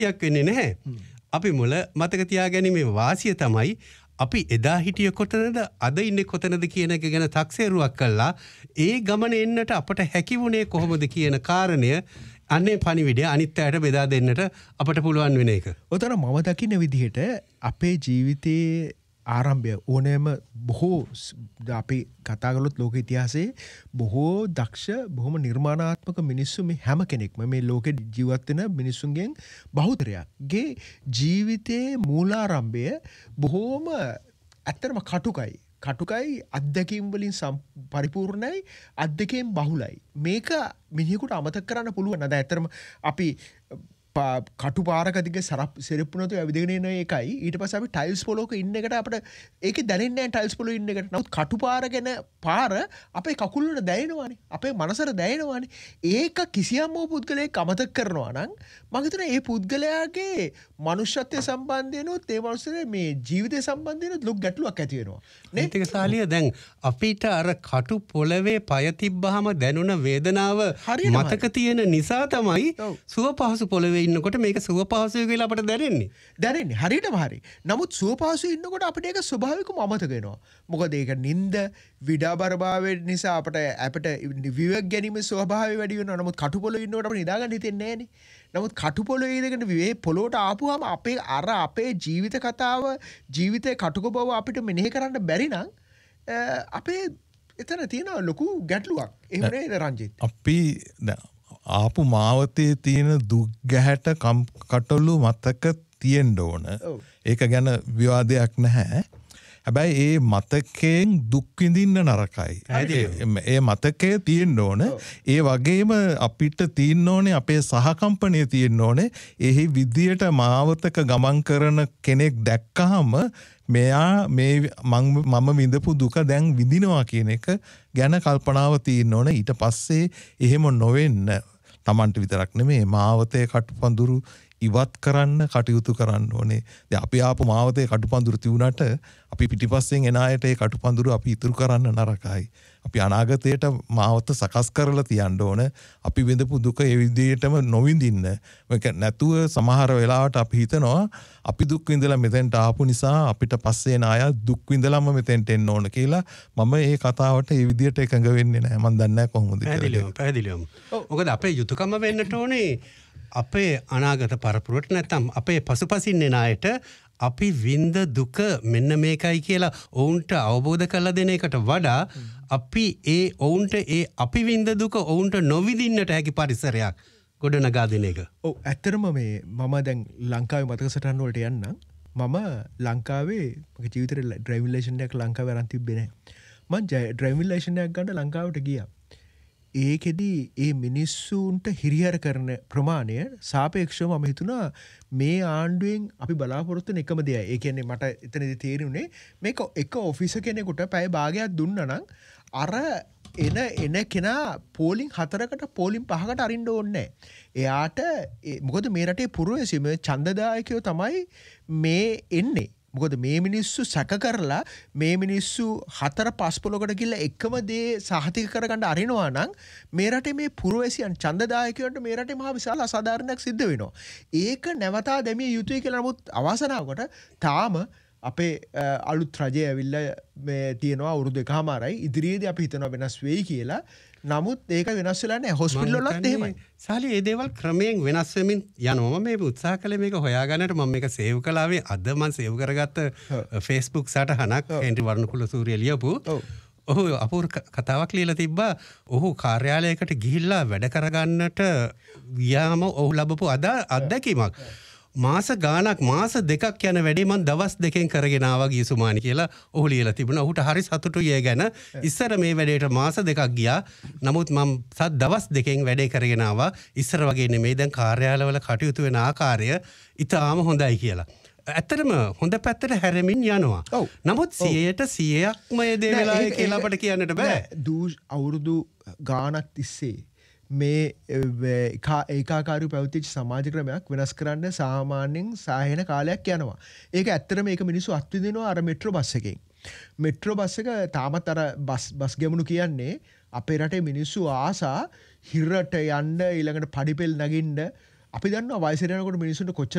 යක් වෙන්නේ නැහැ. අපි මුල මතක තියාගැනීමේ වාසිය තමයි අපි එදා හිටිය කොතනද අද ඉන්නේ කොතනද කියන එක ගැන තක්සේරුවක් කළා. ඒ ගමන එන්නට අපට හැකි වුණේ කොහොමද කියන කාරණය අන්නේ පණිවිඩය අනිත් අයට බෙදා දෙන්නට අපට පුළුවන් වෙන එක. ඔතන මම දකින්න විදිහට අපේ ජීවිතයේ ආරම්භය ඕනෑම බොහෝ අපි කතා කළොත් ලෝක ඉතිහාසයේ බොහෝ දක්ෂ බොහොම නිර්මාණාත්මක මිනිස්සු මේ හැම කෙනෙක්ම මේ ලෝකෙ ජීවත් වෙන මිනිස්සුන්ගෙන් බහුතරයක්ගේ ජීවිතයේ මූලාරම්භය බොහෝම ඇත්තටම කටුකයි අත්දැකීම් වලින් පරිපූර්ණයි අත්දැකීම් බහුලයි. මේක මිනිහෙකුට අමතක කරන්න පුළුවන් නේද? ඇත්තටම අපි කටු පාරක දිග සෙරප්පු නැතුව ඇවිදගෙන එන එකයි ඊට පස්සේ අපි ටයිල්ස් පොලෝක ඉන්න එකට අපිට ඒකේ දැනෙන්නේ නැහැ ටයිල්ස් පොලෝ ඉන්න එකට. නමුත් කටු පාර ගැන පාර අපේ කකුල් වල දැනෙනවානේ. අපේ මනසට දැනෙනවානේ. ඒක කිසියම් පුද්ගලයෙක් අමතක කරනවා නම් මම හිතනවා ඒ පුද්ගලයාගේ මනුෂ්‍යත්වයේ සම්බන්ධයෙන්ොත් ඒ මනුස්සයාගේ මේ ජීවිතය සම්බන්ධයෙන්ොත් ලොකු ගැටලුවක් ඇති වෙනවා. නේද? ඒක සාලිය දැන් අපිට අර කටු පොළවේ පය තිබ්බහම දැනුණ වේදනාව මතක තියෙන නිසා තමයි සුව පහසු පොළවේ ඉන්නකොට මේක සුව පහසුයි කියලා අපට දැනෙන්නේ හරියටම හරි. නමුත් සුව පහසුයි ඉන්නකොට අපිට ඒක ස්වභාවිකවම අමතක වෙනවා. මොකද ඒක නිින්ද විඩාබරභාවය නිසා අපිට විවේක ගැනීමේ ස්වභාවය වැඩි වෙනවා. නමුත් කටුපොළේ ඉන්නකොට අපිට නිදාගන්න හිතෙන්නේ නැහනේ. නමුත් කටුපොළේ ඉඳගෙන විවේ පොළොවට ආපුවාම අපේ ජීවිත කතාව ජීවිතේ කටුක බව අපිට මෙනෙහි කරන්න බැරි නම් අපේ එතන තියෙන ලොකු ගැටලුවක්. එහෙම නේද රංජිත්? අපි ආපු මාවතේ තියෙන දුක් ගැහැට කටොළු මතක තියෙන්න ඕන. ඒක ගැන විවාදයක් නැහැ. හැබැයි ඒ මතකයෙන් දුක් විඳින්න නරකයි. ඒ මතකයේ තියෙන්න ඕන. ඒ වගේම අපිට තියෙන්න ඕනේ අපේ සහකම්පණය තියෙන්න ඕනේ. එහි විදියට මාවතක ගමන් කරන කෙනෙක් දැක්කහම මෙයා මේ මම විඳපු දුක දැන් විඳිනවා කියන එක ගැන කල්පනාව තියෙන්න ඕනේ. ඊට පස්සේ එහෙම නොවෙන්න Tamanට විතරක් නෙමෙයි මාවතේ කටුපඳුරු ඉවත් කරන්න කටයුතු කරන්න ඕනේ. දැන් අපි ආපු මාවතේ කටුපඳුරු තියුණාට අපි පිටිපස්සෙන් එන අයට ඒ කටුපඳුරු අපි ඉතුරු කරන්න නරකයි. අපි අනාගතයට මාවත සකස් කරලා තියන්න ඕන. අපි විඳපු දුක ඒ විදිහටම නොවිඳින්න. මේක නැතුව සමහර වෙලාවට අපි හිතනවා අපි දුක් විඳලා මෙතෙන්ට ආපු නිසා අපිට පස්සේ එන අය දුක් විඳලාම මෙතෙන්ට එන්න ඕන කියලා මම ඒ කතාවට ඒ විදිහට එකඟ වෙන්නේ නැහැ. මම දන්නේ නැහැ කොහොමද කියලා. පැහැදිලිවම. මොකද අපේ යුතුයකම වෙන්නට ඕනේ අපේ අනාගත පරපුරට නැත්නම් අපේ පසුපසින් එන අයට අපි විඳ දුක මෙන්න මේකයි කියලා ඔවුන්ට අවබෝධ කරලා දෙන එකට වඩා අපි ඔවුන්ට අපි විඳ දුක ඔවුන්ට නොවිඳින්නට හැකි පරිසරයක් ගොඩනගා දෙන එක. ඔව් ඇත්තටම මම දැන් ලංකාවේ මතක සටහන් වලට යන්නම්. මම ලංකාවේ මගේ ජීවිතේ ඩ්‍රයිවිං ලයිසන්ස් එකක් ලංකාවේ අරන් තිබ්බේ නැහැ. මම ඩ්‍රයිවිං ලයිසන්ස් එකක් ගන්න ලංකාවට ගියා. ඒකෙදී ඒ මිනිස්සුන්ට හිරිහැර කරන ප්‍රමාණය සාපේක්ෂව මම හිතුණා මේ ආණ්ඩුවෙන් අපි බලාපොරොත්තු වෙන එකම දෙයයි. ඒ කියන්නේ මට එතනදී තේරුනේ මේක එක ඔෆිසර් කෙනෙකුට පැය භාගයක් දුන්නා නම් අර එන කෙනා පෝලිං 4කට පෝලිං 5කට අරින්න ඕනේ නැහැ. එයාට මොකද මේ රටේ පුරවැසියෝ මේ ඡන්දදායකයෝ තමයි මේ එන්නේ. මොකද මේ මිනිස්සු සැක කරලා මේ මිනිස්සු 4-5 පොලකට ගිහලා එකම දේ සහතික කරගන්න අරිනවා නම් මේ රටේ මේ පුරවැසියන් ඡන්දදායකයන්ට මේ රටේ මහ විශාල අසාධාරණයක් සිද්ධ වෙනවා. ඒක නැවතා දැමිය යුතුයි කියලා නමුත් අවසනාවකට තාම අපේ අලුත් රජය ඇවිල්ලා මේ තියෙනවා අවුරුදු එකමාරයි ඉදිරියේදී අපි හිතනවා වෙනස් වෙයි කියලා. නමුත් ඒක වෙනස් වෙලා නැහැ. හොස්පිටල් වලත් එහෙමයි. සාලි මේ දේවල් ක්‍රමයෙන් වෙනස් වෙමින් යනවා. මම මේ උත්සාහ කළේ මේක හොයාගන්නට මම මේක සේව් කළාවේ අද මම සේව් කරගත්ත Facebook සටහනක් හෙන්රි වර්ණකුල සූරිය ලියපු. ඔහු අපූර්ව කතාවක් ලියලා තිබ්බා. ඔහු කාර්යාලයකට ගිහිල්ලා වැඩ කරගන්නට ගියාම ඔහු ලැබපු අත්දැකීමක්. මාස ගානක් මාස දෙකක් යන වැඩේ මම දවස් දෙකෙන් කරගෙන ආවා ගිය සුමානි කියලා ඔහු ලියලා තිබුණා. ඔහුට හරි සතුටුයි ඒ ගැන. ඉස්සර මේ වැඩේට මාස දෙකක් ගියා. නමුත් මම දවස් දෙකෙන් වැඩේ කරගෙන ආවා. ඉස්සර වගේ නෙමෙයි දැන් කාර්යාලවල කටයුතු වෙන ආකාරය ඉතාම හොඳයි කියලා. ඇත්තටම හොඳ පැත්තට හැරෙමින් යනවා. නමුත් 100%ක්ම මේ දේ වෙලාවේ කියලා අපට කියන්නට බෑ. අවුරුදු ගානක් තිස්සේ මේ ඒකාකාරී පැවතිච්ච සමාජ ක්‍රමයක් වෙනස් කරන්න සාමාන්‍යයෙන් සාහන කාලයක් යනවා. ඒක ඇත්තටම මේක මිනිස්සු අත්විඳිනවා අර මෙට්‍රෝ බස් එකෙන්. මෙට්‍රෝ බස් එක තාමත් අර බස් ගැමුණු කියන්නේ අපේ රටේ මිනිස්සු ආසා හිරට යන්න ඊළඟට පඩිපෙල් නගින්න අපි දන්න වයිසරයනකොට මිනිසුන්ට කොච්චර